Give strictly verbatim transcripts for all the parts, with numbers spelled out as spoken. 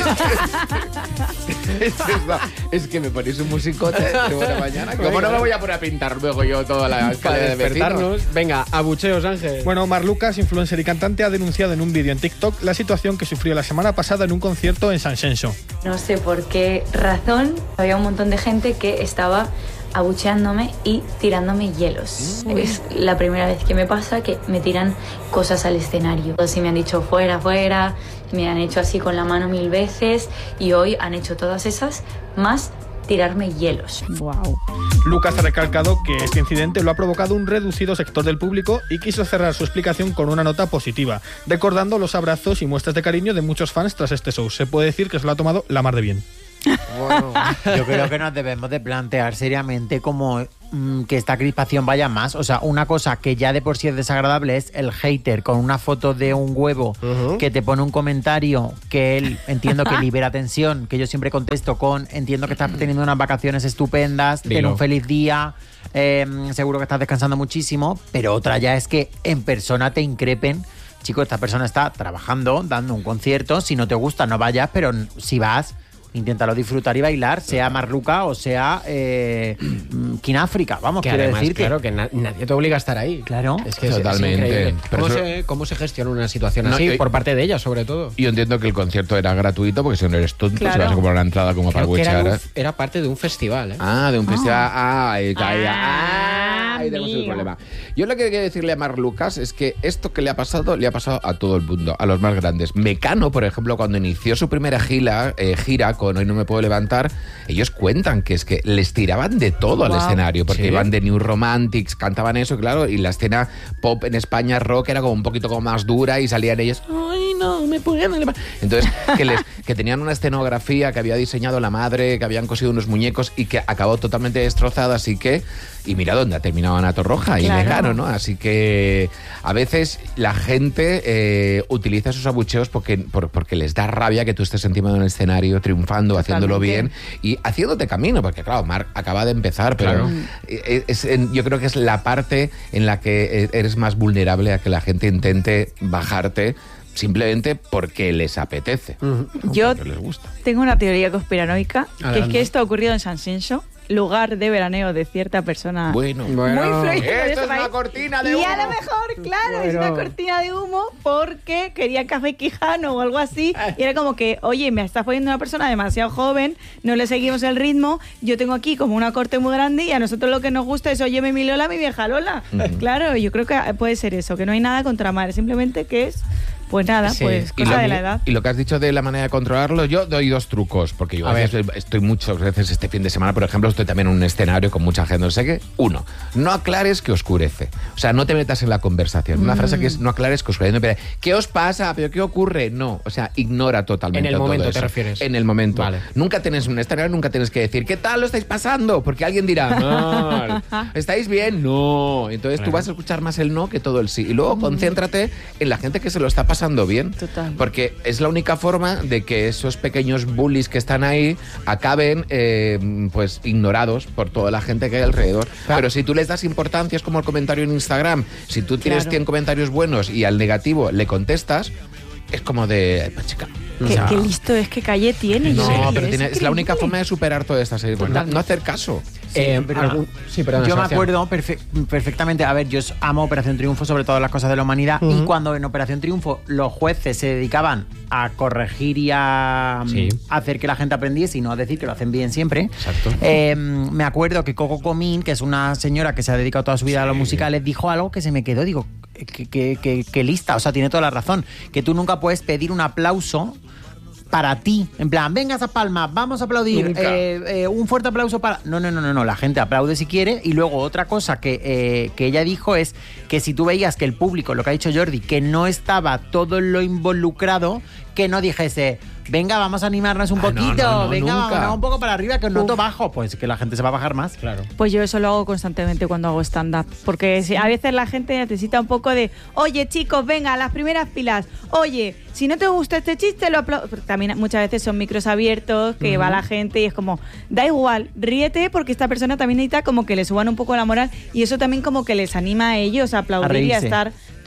es, es que me ponéis un musicote de buena mañana. ¿Cómo no me voy a poner a pintar luego yo toda la escalera de vecinos? Venga, abucheos, Ángel. Bueno, Marc Lucas, influencer y cantante, ha denunciado en un vídeo en TikTok la situación que sufrió la semana pasada en un concierto en San Xenxo. No sé por qué razón había un montón de gente que estaba abucheándome y tirándome hielos. Uy. Es la primera vez que me pasa que me tiran cosas al escenario. Así me han dicho fuera, fuera, me han hecho así con la mano mil veces y hoy han hecho todas esas más tirarme hielos. Wow. Lucas ha recalcado que este incidente lo ha provocado un reducido sector del público y quiso cerrar su explicación con una nota positiva, recordando los abrazos y muestras de cariño de muchos fans tras este show. Se puede decir que se lo ha tomado la mar de bien. Bueno, yo creo que nos debemos de plantear seriamente como mmm, que esta crispación vaya más. O sea, una cosa que ya de por sí es desagradable es el hater con una foto de un huevo uh-huh. que te pone un comentario que él entiendo que libera tensión, que yo siempre contesto con entiendo que estás teniendo unas vacaciones estupendas, ten un feliz día, eh, seguro que estás descansando muchísimo, pero otra ya es que en persona te increpen. Chico, esta persona está trabajando, dando un concierto, si no te gusta no vayas, pero si vas, inténtalo disfrutar y bailar, sea Marluca o sea eh, Kináfrica. Vamos, que quiero además, decir claro, que... que na- nadie te obliga a estar ahí. Claro. Es que totalmente. Es, es ¿Cómo, eso... se, ¿Cómo se gestiona una situación no, así? yo, por parte de ella, sobre todo. Yo entiendo que el concierto era gratuito, porque si no eres tonto, claro. se vas a comprar una entrada como Creo para buchear. Era, era parte de un festival, ¿eh? Ah, de un festival. Ah, ahí caía. Ah, ahí tenemos el problema. Yo lo que quería decirle a Marc Lucas es que esto que le ha pasado, le ha pasado a todo el mundo, a los más grandes. Mecano, por ejemplo, cuando inició su primera gira, eh, gira con Hoy no me puedo levantar, ellos cuentan que es que les tiraban de todo wow. al escenario, porque ¿sí? iban de New Romantics, cantaban eso, claro, y la escena pop en España, rock, era como un poquito como más dura y salían ellos, ay, no, me pueden levantar. Entonces, que, les, que tenían una escenografía que había diseñado la madre, que habían cosido unos muñecos y que acabó totalmente destrozada, así que, y mira dónde ha terminado Ana Torroja y claro. Mecano, ¿no? Así que a veces la gente eh, utiliza esos abucheos porque, por, porque les da rabia que tú estés encima de un escenario triunfando, totalmente. Haciéndolo bien y haciéndote camino, porque claro, Marc acaba de empezar, pero claro. es, es, es, yo creo que es la parte en la que eres más vulnerable a que la gente intente bajarte simplemente porque les apetece. Uh-huh. Yo les gusta. Tengo una teoría conspiranoica, Adelante. que es que esto ha ocurrido en San Xenxo, lugar de veraneo de cierta persona bueno, muy bueno. influyente. Esto es una cortina de y humo. Y a lo mejor, claro, bueno. es una cortina de humo porque quería café Quijano o algo así. Y era como que, oye, me estás poniendo una persona demasiado joven, no le seguimos el ritmo, yo tengo aquí como una corte muy grande y a nosotros lo que nos gusta es, óyeme mi Lola, mi vieja Lola. Uh-huh. Claro, yo creo que puede ser eso, que no hay nada contra Mar, simplemente que es... Pues nada, sí. pues cosa lo, de la edad. Y lo que has dicho de la manera de controlarlo, yo doy dos trucos, porque yo a, a veces ver. estoy muchas veces este fin de semana, por ejemplo, estoy también en un escenario con mucha gente, no sé qué. Uno, no aclares que oscurece. O sea, no te metas en la conversación. Mm. Una frase que es no aclares que oscurece. No, ¿qué os pasa? ¿Pero qué ocurre? No, o sea, ignora totalmente En el todo momento eso. te refieres. En el momento. Vale. Nunca tienes un escenario, nunca tienes que decir, ¿qué tal lo estáis pasando? Porque alguien dirá, no, ¿estáis bien? No. Entonces claro. tú vas a escuchar más el no que todo el sí. Y luego mm. concéntrate en la gente que se lo está pasando bien. Total. Porque es la única forma de que esos pequeños bullies que están ahí acaben eh, pues ignorados por toda la gente que hay alrededor. Claro. Pero si tú les das importancia, es como el comentario en Instagram. Si tú tienes claro. cien comentarios buenos y al negativo le contestas, es como de... Pues, chica, Qué, o sea, qué listo es, qué calle tiene. No, sí, pero es, tiene, es la única forma de superar toda esta serie. No, no hacer caso. Sí, eh, pero, algún, sí, perdón, yo me acuerdo perfe- perfectamente, a ver, yo amo Operación Triunfo sobre todas las cosas de la humanidad, uh-huh. y cuando en Operación Triunfo los jueces se dedicaban a corregir y a sí. hacer que la gente aprendiese y no a decir que lo hacen bien siempre. Exacto. Eh, me acuerdo que Coco Comín, que es una señora que se ha dedicado toda su vida sí. a los musicales, dijo algo que se me quedó, digo, que, que, que, que lista, o sea, tiene toda la razón, que tú nunca puedes pedir un aplauso para ti, en plan, venga esas palmas, vamos a aplaudir, eh, eh, un fuerte aplauso para... No, no, no, no, no, la gente aplaude si quiere. Y luego otra cosa que, eh, que ella dijo es que si tú veías que el público, lo que ha dicho Jordi, que no estaba todo lo involucrado, que no dijese, venga, vamos a animarnos un ah, poquito, no, no, no, venga, nunca. vamos un poco para arriba, que os noto bajo, pues que la gente se va a bajar más. Claro. Pues yo eso lo hago constantemente cuando hago stand-up, porque si, a veces la gente necesita un poco de, oye chicos, venga, a las primeras filas, oye, si no te gusta este chiste, lo aplaudo. También muchas veces son micros abiertos, que uh-huh. va la gente y es como, da igual, ríete, porque esta persona también necesita como que le suban un poco la moral y eso también como que les anima a ellos a aplaudir a y a estar...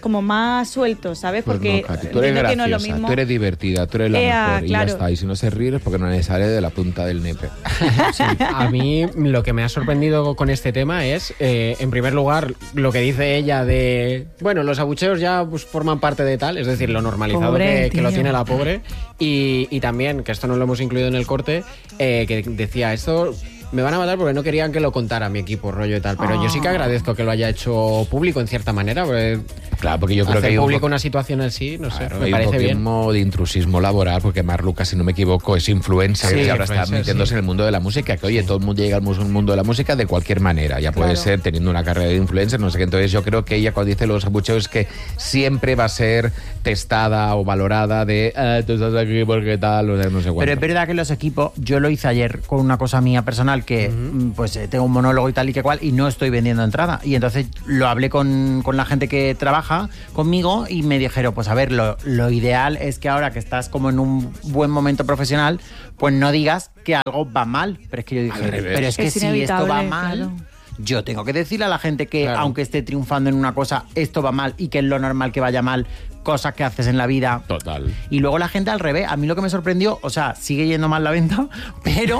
como más sueltos, ¿sabes? Pues Porque no, Katy, tú eres entiendo que no graciosa, es lo mismo. tú eres divertida, tú eres la Ea, mejor y claro. ya está. Y si no se ríe es porque no le sale de la punta del nepe. Sí, a mí lo que me ha sorprendido con este tema es, eh, en primer lugar, lo que dice ella de... Bueno, los abucheos ya pues, forman parte de tal, es decir, lo normalizado Pobre, que, que lo tío. tiene la pobre. Y, y también, que esto no lo hemos incluido en el corte, eh, que decía, esto... Me van a matar porque no querían que lo contara mi equipo, rollo y tal. Pero yo sí que agradezco que lo haya hecho público en cierta manera. Porque Claro, porque yo creo que hacer hay un público poco- una situación así, no sé, Claro, me hay parece un bien. poquito de intrusismo laboral, porque Mar Lucas, si no me equivoco, es influencer Sí, y ahora está influencer, metiéndose sí. en el mundo de la música, que oye, todo el mundo llega al mu- mundo de la música de cualquier manera, ya puede Claro. ser teniendo una carrera de influencer, no sé qué. Entonces yo creo que ella cuando dice los abucheos es que siempre va a ser testada o valorada de ah, tú estás aquí porque tal, o sea, no sé cuánto. Pero es verdad que los equipos, yo lo hice ayer con una cosa mía personal que mm, pues eh, tengo un monólogo y tal y que cual y no estoy vendiendo entrada. Y entonces lo hablé con, con la gente que trabaja conmigo y me dijeron, pues a ver, lo, lo ideal es que ahora que estás como en un buen momento profesional, pues no digas que algo va mal. Pero es que yo dije, Al revés. pero es que Es si esto va inevitable, mal... claro. Yo tengo que decirle a la gente que, Claro. aunque esté triunfando en una cosa, esto va mal y que es lo normal que vaya mal, cosas que haces en la vida. Total. Y luego la gente al revés. A mí lo que me sorprendió, o sea, sigue yendo mal la venta, pero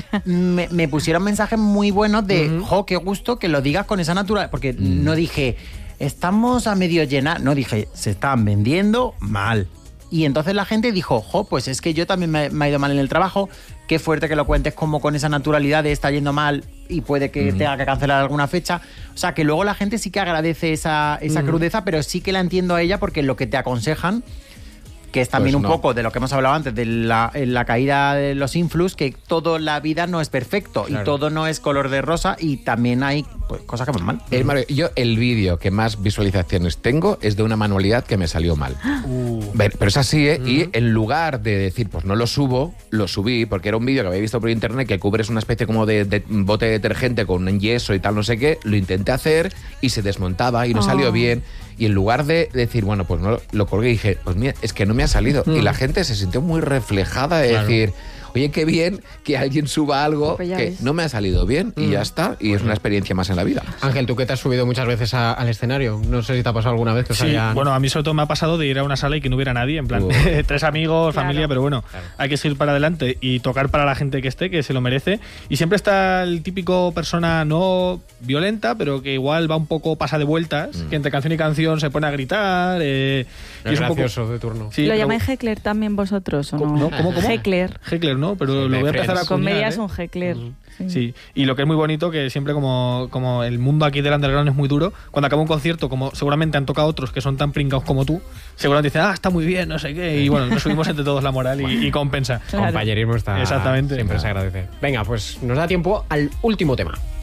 me, me pusieron mensajes muy buenos de, jo, qué gusto que lo digas con esa naturalidad. Porque no dije, estamos a medio llenar. No, dije, se están vendiendo mal. Y entonces la gente dijo, jo, pues es que yo también me, me ha ido mal en el trabajo. Qué fuerte que lo cuentes como con esa naturalidad de está yendo mal y puede que tenga que cancelar alguna fecha. O sea, que luego la gente sí que agradece esa, esa crudeza, pero sí que la entiendo a ella porque lo que te aconsejan, que es también Pues un no. poco de lo que hemos hablado antes, de la, en la caída de los influx, que toda la vida no es perfecto Claro. y todo no es color de rosa y también hay pues, cosas que van mal. Es marav- yo el vídeo que más visualizaciones tengo es de una manualidad que me salió mal. Ver, Pero es así, ¿eh? Y en lugar de decir, pues no lo subo, lo subí, porque era un vídeo que había visto por internet que cubres una especie como de, de bote de detergente con un yeso y tal, no sé qué. Lo intenté hacer y se desmontaba y no salió bien. Y en lugar de decir, bueno, pues no lo colgué y dije, pues mira, es que no me ha salido. Y la gente se sintió muy reflejada de Claro. decir, oye, qué bien que alguien suba algo Pues ya que ves. no me ha salido bien y ya está. Y es una experiencia más en la vida. Ángel, tú que te has subido muchas veces a- al escenario, no sé si te ha pasado alguna vez que os Sí, hayan- bueno, a mí sobre todo me ha pasado de ir a una sala y que no hubiera nadie, en plan, Uh. tres amigos, Claro. familia, pero bueno, hay que seguir para adelante y tocar para la gente que esté, que se lo merece. Y siempre está el típico persona no violenta, pero que igual va un poco pasa de vueltas, que entre canción y canción se pone a gritar. Eh, y el es un poco- gracioso de turno. Sí, ¿Lo pero- llamáis heckler también vosotros o ¿Cómo? no? ¿No? ¿Cómo, cómo? Heckler. Heckler, ¿no? Pero Sí, lo de voy a empezar a Friends. acuñar, Comedia es ¿eh? un heckler. Sí, y lo que es muy bonito, que siempre como, como el mundo aquí del underground es muy duro, cuando acaba un concierto, como seguramente han tocado otros que son tan pringados como tú, seguramente dicen, ah, está muy bien, no sé qué, y bueno, nos subimos entre todos la moral y, y compensa. Claro. Compañerismo está Exactamente. siempre se agradece. Venga, pues nos da tiempo al último tema.